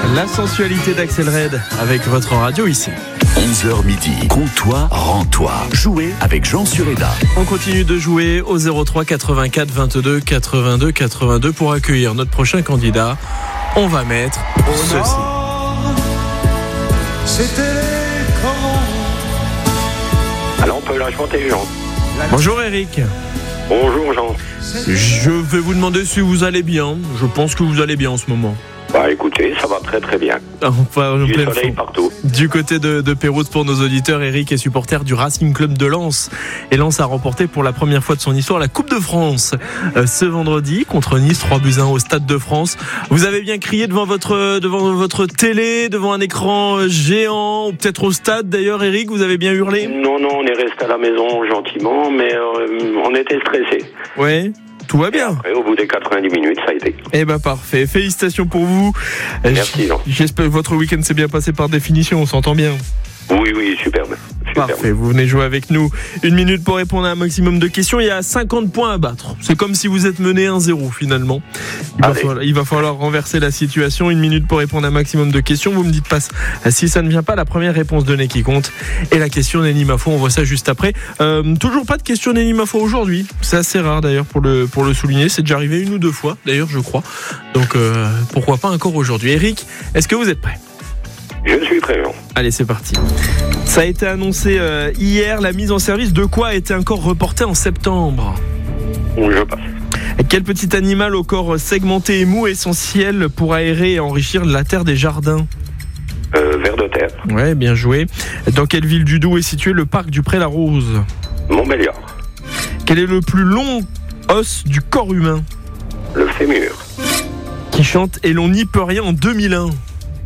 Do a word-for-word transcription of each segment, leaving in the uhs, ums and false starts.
La sensualité d'Axel Red avec votre radio ici. onze heures midi, compte-toi, rends-toi. Jouez avec Jean Sureda. On continue de jouer au zéro trois quatre-vingt-quatre vingt-deux quatre-vingt-deux quatre-vingt-deux pour accueillir notre prochain candidat. On va mettre ceci. C'était comment? Alors on peut la chanter, Jean. Bonjour Eric. Bonjour, Jean. Je vais vous demander si vous allez bien. Je pense que vous allez bien en ce moment. Bah écoutez, ça va très très bien. Enfin, en Du pleine soleil forme. partout. Du côté de, de Pérouse, pour nos auditeurs, Eric est supporter du Racing Club de Lens. Et Lens a remporté pour la première fois de son histoire la Coupe de France euh, ce vendredi contre Nice, trois buts à un au Stade de France. Vous avez bien crié devant votre, devant votre télé, devant un écran géant, ou peut-être au stade d'ailleurs, Eric, vous avez bien hurlé? Non, non, on est resté à la maison gentiment, mais euh, on était stressés. Ouais. Tout va bien. Et au bout des quatre-vingt-dix minutes, ça a été. Eh ben parfait. Félicitations pour vous. Merci, Jean. J'espère que votre week-end s'est bien passé par définition. On s'entend bien. Oui, oui, superbe. superbe. Parfait. Vous venez jouer avec nous. Une minute pour répondre à un maximum de questions. Il y a cinquante points à battre. C'est comme si vous êtes mené un zéro finalement. Il va, falloir, il va falloir renverser la situation. Une minute pour répondre à un maximum de questions. Vous me dites pas si ça ne vient pas. La première réponse donnée qui compte. Et la question Nenny Mafo. On voit ça juste après. Euh, toujours pas de question Nenny Mafo aujourd'hui. C'est assez rare d'ailleurs pour le, pour le souligner. C'est déjà arrivé une ou deux fois d'ailleurs, je crois. Donc euh, pourquoi pas encore aujourd'hui. Eric, est-ce que vous êtes prêt? Je suis prêt, Jean. Allez, c'est parti. Ça a été annoncé euh, hier, la mise en service de quoi a été encore reportée en septembre? Je passe. Quel petit animal au corps segmenté et mou essentiel pour aérer et enrichir la terre des jardins? Euh, vers de terre. Ouais, bien joué. Dans quelle ville du Doubs est situé le parc du Pré-la-Rose? Montbéliard. Quel est le plus long os du corps humain? Le fémur. Qui chante Et l'on n'y peut rien en deux mille un?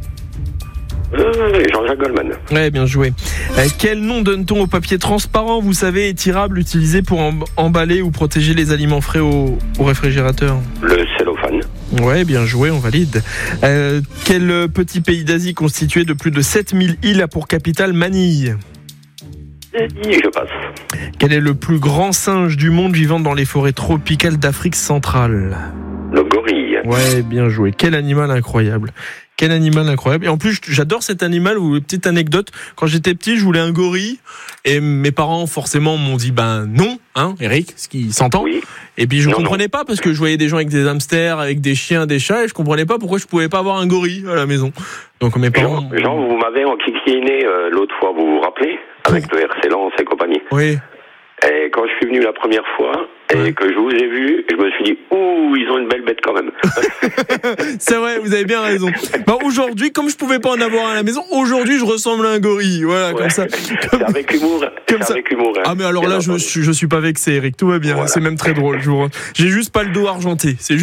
Euh, Jean-Jacques Goldman. Ouais, bien joué. Euh, quel nom donne-t-on au papier transparent, vous savez, étirable, utilisé pour em- emballer ou protéger les aliments frais au, au réfrigérateur? Le cellophane. Ouais, bien joué, on valide. Euh, quel petit pays d'Asie constitué de plus de sept mille îles a pour capitale Manille? Je passe. Quel est le plus grand singe du monde vivant dans les forêts tropicales d'Afrique centrale? Le gorille. Ouais, bien joué. Quel animal incroyable. Quel animal incroyable. Et en plus, j'adore cet animal. Ou petite anecdote, quand j'étais petit, je voulais un gorille. Et mes parents, forcément, m'ont dit, ben non, hein, Eric, ce qui s'entend. Oui. Et puis je Non, comprenais pas, parce que je voyais des gens avec des hamsters, avec des chiens, des chats, et je comprenais pas pourquoi je pouvais pas avoir un gorille à la maison. Donc mes parents... Jean, Jean, vous m'avez enquiquiné euh, l'autre fois, vous vous rappelez? Avec le R C Lens et compagnie. Oui. Et quand je suis venu la première fois, et Ouais. que je vous ai vu, je me suis dit, ouh, ils ont une belle bête quand même. C'est vrai, vous avez bien raison. Bah, aujourd'hui, comme je pouvais pas en avoir à la maison, aujourd'hui je ressemble à un gorille. Voilà, Ouais. comme ça. C'est avec humour. Comme C'est ça. avec humour. Hein. Ah mais alors Bien là, je, entendu. je, je suis pas vexé, Eric. Tout va bien. Voilà. C'est même très drôle. Je vous... J'ai juste pas le dos argenté. C'est juste